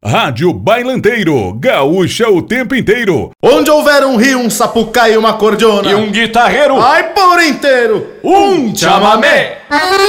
Rádio Bailanteiro, gaúcha o tempo inteiro. Onde houver um rio, um sapucaí, uma cordiona e um guitarreiro, ai por inteiro, chamamé.